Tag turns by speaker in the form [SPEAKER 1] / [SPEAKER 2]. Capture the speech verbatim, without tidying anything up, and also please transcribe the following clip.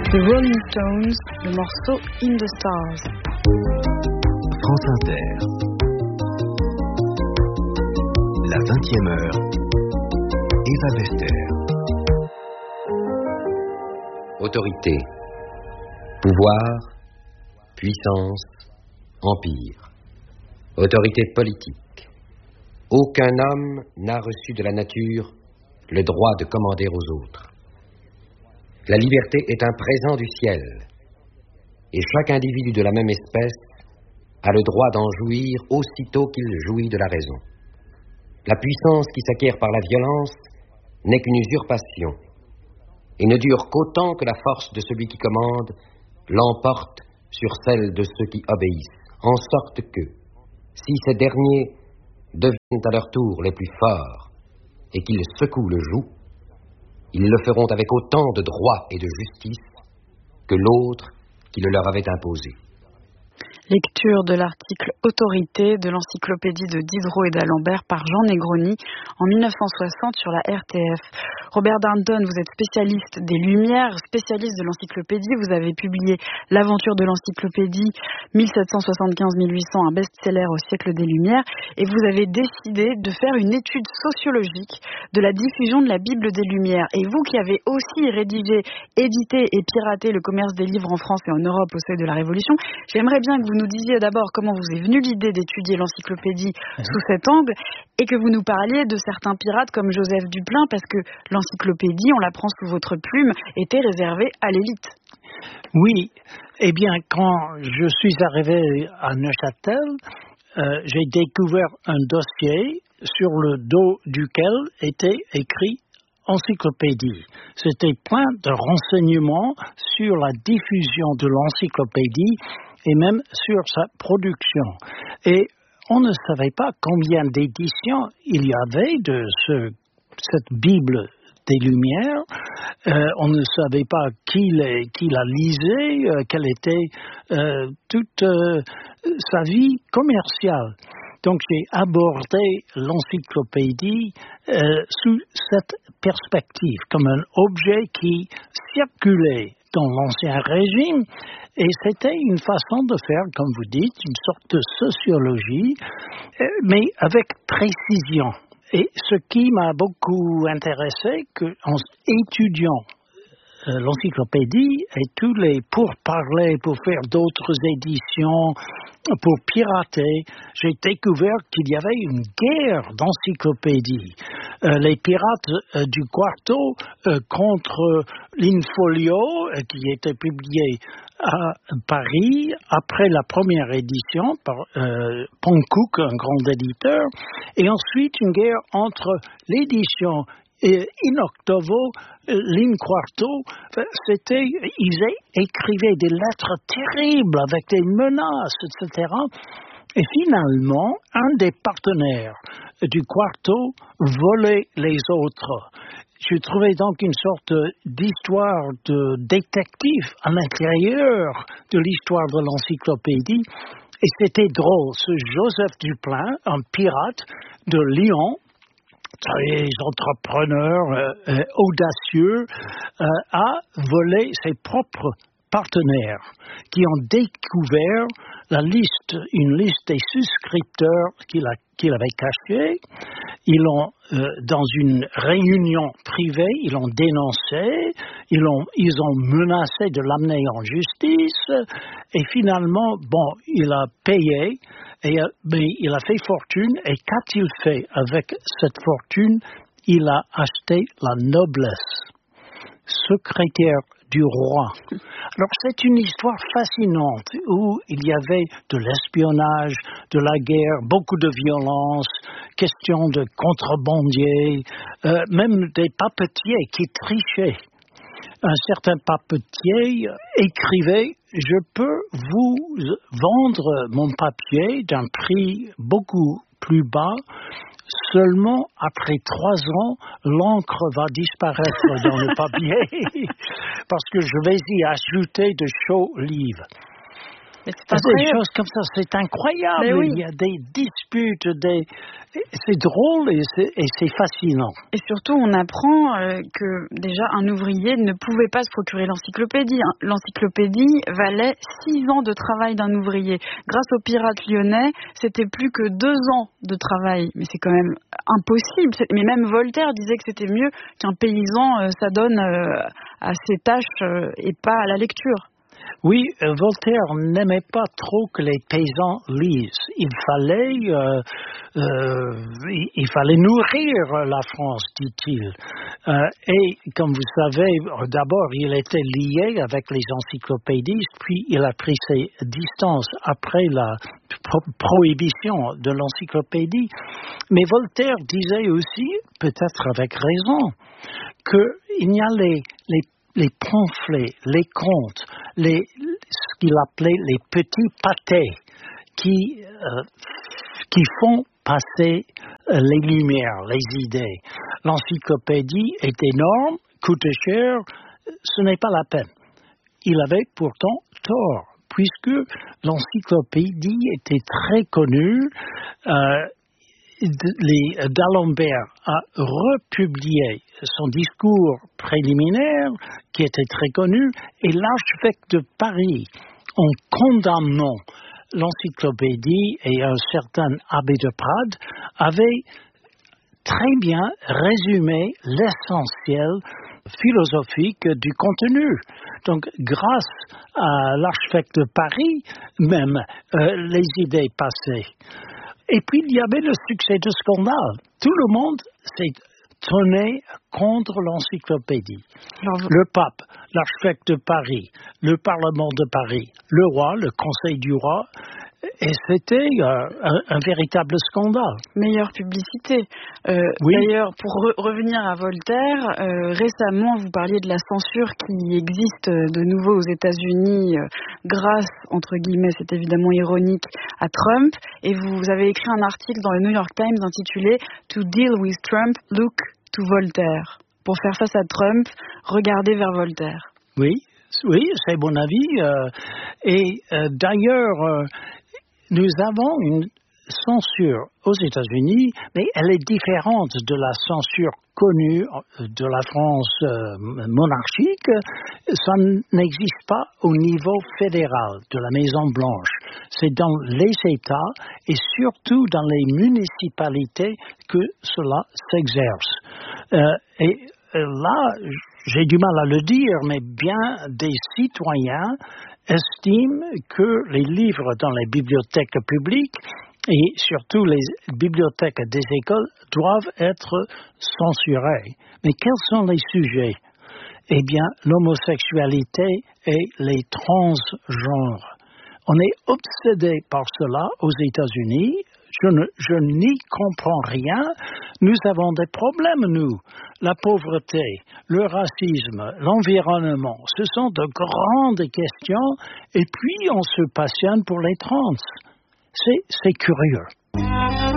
[SPEAKER 1] The Rolling Stones, le morceau In the Stars.
[SPEAKER 2] France Inter. La vingtième heure. Eva Wester.
[SPEAKER 3] Autorité, pouvoir, puissance, empire. Autorité politique. Aucun homme n'a reçu de la nature le droit de commander aux autres. La liberté est un présent du ciel, et chaque individu de la même espèce a le droit d'en jouir aussitôt qu'il jouit de la raison. La puissance qui s'acquiert par la violence n'est qu'une usurpation, et ne dure qu'autant que la force de celui qui commande l'emporte sur celle de ceux qui obéissent, en sorte que, si ces derniers deviennent à leur tour les plus forts et qu'ils secouent le joug, ils le feront avec autant de droit et de justice que l'autre qui le leur avait imposé.
[SPEAKER 1] Lecture de l'article Autorité de l'encyclopédie de Diderot et d'Alembert par Jean Negroni en mille neuf cent soixante sur la R T F. Robert Darnton, vous êtes spécialiste des Lumières, spécialiste de l'encyclopédie. Vous avez publié L'aventure de l'encyclopédie mille sept cent soixante-quinze à mille huit cents, un best-seller au siècle des Lumières. Et vous avez décidé de faire une étude sociologique de la diffusion de la Bible des Lumières. Et vous qui avez aussi rédigé, édité et piraté le commerce des livres en France et en Europe au seuil de la Révolution, j'aimerais bien que vous nous disiez d'abord comment vous est venue l'idée d'étudier l'encyclopédie mmh. sous cet angle et que vous nous parliez de certains pirates comme Joseph Duplain, parce que l'encyclopédie, on la prend sous votre plume, était réservée à l'élite.
[SPEAKER 4] Oui, eh bien quand je suis arrivé à Neuchâtel, euh, j'ai découvert un dossier sur le dos duquel était écrit encyclopédie. C'était plein de renseignements sur la diffusion de l'encyclopédie et même sur sa production. Et on ne savait pas combien d'éditions il y avait de ce, cette Bible des Lumières. Euh, on ne savait pas qui, les, qui la lisait, euh, quelle était euh, toute euh, sa vie commerciale. Donc j'ai abordé l'encyclopédie euh, sous cette perspective, comme un objet qui circulait dans l'Ancien Régime, et c'était une façon de faire, comme vous dites, une sorte de sociologie, euh, mais avec précision. Et ce qui m'a beaucoup intéressé, qu'en étudiant euh, l'encyclopédie et tous les pourparlers pour faire d'autres éditions, pour pirater, j'ai découvert qu'il y avait une guerre d'encyclopédies. Euh, les pirates euh, du Quarto euh, contre l'Infolio, euh, qui était publié à Paris après la première édition par euh, Pankouk, un grand éditeur, et ensuite une guerre entre l'édition et in octavo, l'Inquarto. C'était, ils écrivaient des lettres terribles avec des menaces, et cetera. Et finalement, un des partenaires du Quarto volait les autres. Je trouvais donc une sorte d'histoire de détective à l'intérieur de l'histoire de l'encyclopédie. Et c'était drôle. Ce Joseph Duplain, un pirate de Lyon, très entrepreneur, euh, euh, audacieux, euh, a volé ses propres partenaires qui ont découvert la liste, une liste des souscripteurs qu'il, a, qu'il avait cachés. Ils l'ont, euh, dans une réunion privée, ils l'ont dénoncé, ils ont, ils ont menacé de l'amener en justice, et finalement, bon, il a payé, et, mais il a fait fortune, et qu'a-t-il fait avec cette fortune? Il a acheté la noblesse, secrétaire du roi. Alors c'est une histoire fascinante où il y avait de l'espionnage, de la guerre, beaucoup de violence, question de contrebandiers, euh, même des papetiers qui trichaient. Un certain papetier écrivait « Je peux vous vendre mon papier d'un prix beaucoup plus bas. Seulement, après trois ans, l'encre va disparaître dans le papier parce que je vais y ajouter de chaux livres. »
[SPEAKER 1] Mais c'est
[SPEAKER 4] des choses comme ça, c'est incroyable.
[SPEAKER 1] Oui.
[SPEAKER 4] Il y a des disputes, des... c'est drôle et c'est, et c'est fascinant.
[SPEAKER 1] Et surtout, on apprend euh, que déjà un ouvrier ne pouvait pas se procurer l'encyclopédie. L'encyclopédie valait six ans de travail d'un ouvrier. Grâce aux pirates lyonnais, c'était plus que deux ans de travail. Mais c'est quand même impossible. Mais même Voltaire disait que c'était mieux qu'un paysan euh, s'adonne euh, à ses tâches euh, et pas à la lecture.
[SPEAKER 4] Oui, euh, Voltaire n'aimait pas trop que les paysans lisent. Il fallait, euh, euh, il, il fallait nourrir la France, dit-il. Euh, et comme vous savez, d'abord, il était lié avec les encyclopédistes, puis il a pris ses distances après la pro- prohibition de l'encyclopédie. Mais Voltaire disait aussi, peut-être avec raison, qu'il y a les, les les pamphlets, les contes, les, ce qu'il appelait les petits pâtés qui, euh, qui font passer les lumières, les idées. L'encyclopédie est énorme, coûte cher, ce n'est pas la peine. Il avait pourtant tort, puisque l'encyclopédie était très connue. Euh, D'Alembert a republié son discours préliminaire, qui était très connu, et l'archevêque de Paris, en condamnant l'encyclopédie et un certain abbé de Prades, avait très bien résumé l'essentiel philosophique du contenu. Donc, grâce à l'archevêque de Paris, même, euh, les idées passaient. Et puis, il y avait le succès de Stendhal. Tout le monde s'est tourné contre l'encyclopédie. Alors, le pape, l'archevêque de Paris, le Parlement de Paris, le roi, le conseil du roi, et c'était euh, un, un véritable scandale.
[SPEAKER 1] Meilleure publicité. Euh,
[SPEAKER 4] oui.
[SPEAKER 1] D'ailleurs, pour re- revenir à Voltaire, euh, récemment, vous parliez de la censure qui existe de nouveau aux États-Unis euh, grâce, entre guillemets, c'est évidemment ironique, à Trump. Et vous avez écrit un article dans le New York Times intitulé « To deal with Trump, look to Voltaire ». Pour faire face à Trump, regardez vers Voltaire.
[SPEAKER 4] Oui, oui, c'est mon avis. Euh, et euh, d'ailleurs... Euh, Nous avons une censure aux États-Unis, mais elle est différente de la censure connue de la France euh, monarchique. Ça n'existe pas au niveau fédéral de la Maison-Blanche. C'est dans les États et surtout dans les municipalités que cela s'exerce. Euh, et là, j'ai du mal à le dire, mais bien des citoyens estiment que les livres dans les bibliothèques publiques et surtout les bibliothèques des écoles doivent être censurés. Mais quels sont les sujets? Eh bien, l'homosexualité et les transgenres. On est obsédé par cela aux États-Unis. Je, ne, je n'y comprends rien. Nous avons des problèmes, nous. La pauvreté, le racisme, l'environnement, ce sont de grandes questions. Et puis, on se passionne pour les trans. C'est, c'est curieux.